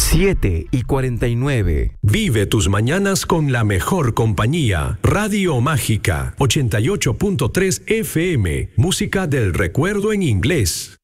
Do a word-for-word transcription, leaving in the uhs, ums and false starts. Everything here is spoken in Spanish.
siete y cuarenta y nueve. Vive tus mañanas con la mejor compañía. Radio Mágica, ochenta y ocho punto tres F M. Música del recuerdo en inglés.